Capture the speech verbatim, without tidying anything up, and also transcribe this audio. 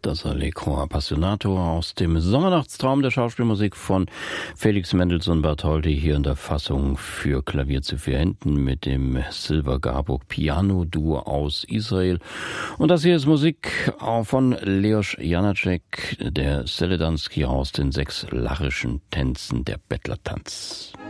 Das Allegro Appassionato aus dem Sommernachtstraum der Schauspielmusik von Felix Mendelssohn Bartholdy, hier in der Fassung für Klavier zu vier Händen mit dem Silver Garburg Piano Duo aus Israel. Und das hier ist Musik von Leos Janáček, der Seledansky aus den sechs lachischen Tänzen, der Bettlertanz.